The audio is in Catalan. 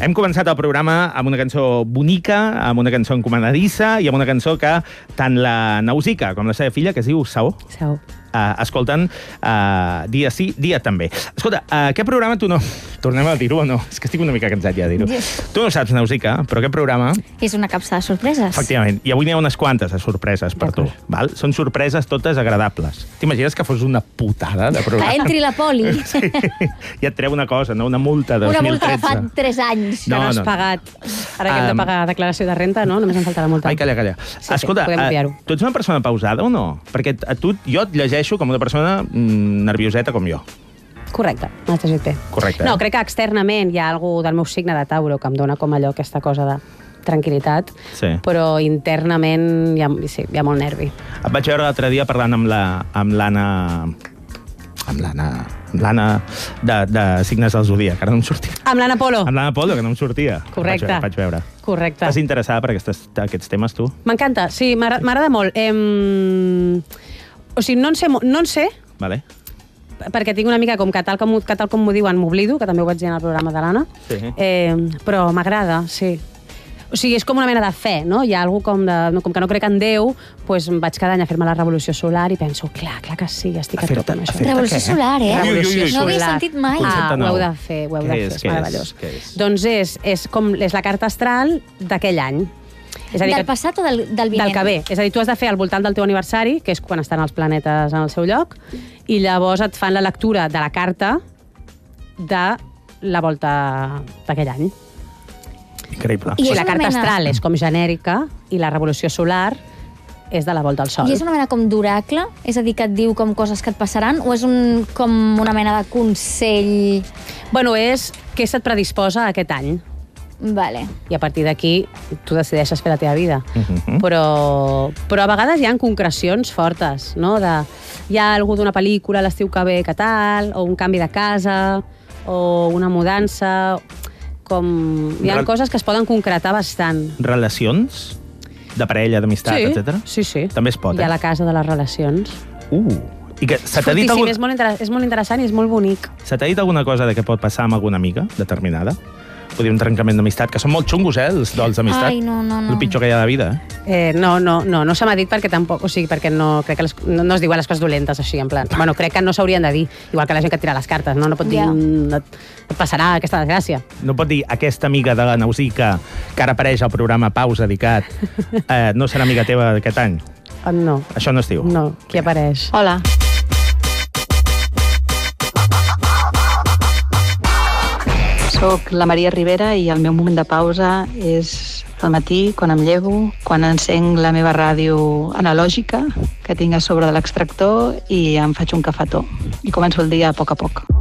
Hem començat el programa amb una cançó bonica, amb una cançó encomanadissa i amb una cançó que tant la Nausica com la seva filla, que es diu Saó, escolten dia sí, dia també. Escolta, aquest programa tu no... Tornem a dir-ho o no? És que estic una mica cansat ja de dir-ho. Tu no saps, Nausica, però aquest programa... És una capsa de sorpreses. Efectivament. I avui n'hi ha unes quantes de sorpreses per tu. Val? Són sorpreses totes agradables. T'imagines que fos una putada de programa? Que entri la poli. Sí. I et treu una cosa, no? Una multa de 2013. Una multa de fa 3 anys. Que no has pagat. Ara que hem de pagar declaració de renta, no? Només em falta la multa. Ai, calla. Sí, escolta, tu ets una persona pausada o no? Perquè a tu jo et llegeixo com una persona nervioseta com jo. Correcte, m'has llegit bé. Correcte. No, crec que externament hi ha algú del meu signe de Tauro que em dona com allò, aquesta cosa de tranquil·litat, però internament hi ha molt nervi. Et vaig veure l'altre dia parlant amb l'Anna de signes del Zodíac, que ara no em sortia. Amb l'Anna Polo. Amb l'Anna Polo, que no em sortia. Correcte. Vaig veure. Correcte. Estàs interessada per aquests temes, tu? M'encanta, sí, m'agrada molt. O sigui, no en sé, Vale. perquè tinc una mica com que tal com m'ho diuen m'oblido, que també ho vaig dir en el programa de l'Anna, però m'agrada, sí. O sigui, és com una mena de fe, no? Hi ha algú com que no crec en Déu, doncs vaig cada any a fer-me la revolució solar i penso, clar que sí, estic a tope amb això. Revolució solar, eh? Revolució solar. No havia sentit mai. Ho heu de fer, és meravellós. Doncs és la carta astral d'aquell any. Del passat o del vinent? Del que ve. És a dir, tu has de fer al voltant del teu aniversari, que és quan estan els planetes en el seu lloc, i llavors et fan la lectura de la carta de la volta d'aquell any. Increïble. I la carta astral és com genèrica i la revolució solar és de la volta al sol. I és una mena com d'oracle? És a dir, que et diu com coses que et passaran? O és com una mena de consell? Bueno, és què se't predisposa aquest any. Vale. I a partir d'aquí tu decideixes fer la teva vida. Però a vegades hi ha concrecions fortes, no? Hi ha algú d'una pel·lícula l'estiu que ve que tal, o un canvi de casa, o una mudança... Hi ha coses que es poden concretar bastant. Relacions? De parella, d'amistat, etc? Sí. També es pot, Hi ha la casa de les relacions. I que se t'ha dit és molt interessant i és molt bonic. Se t'ha dit alguna cosa de què pot passar amb alguna amiga determinada? Vull dir, un trencament d'amistat, que són molt xungos, els dols d'amistat. Ai, no. El pitjor que hi ha de la vida, No se m'ha dit perquè tampoc, o sigui, perquè crec que no es diuen les coses dolentes així, en plan. Bueno, crec que no s'haurien de dir, igual que la gent que et tira les cartes, no? No pot dir, et passarà aquesta desgràcia. No pot dir, aquesta amiga de la Nausica, que ara apareix al programa Paus dedicat, no serà amiga teva aquest any? No. Això no es diu? No, qui apareix? Hola. Soc la Maria Rivera i el meu moment de pausa és al matí, quan em llevo, quan encenc la meva ràdio analògica que tinc a sobre de l'extractor i em faig un cafetó. I començo el dia a poc a poc.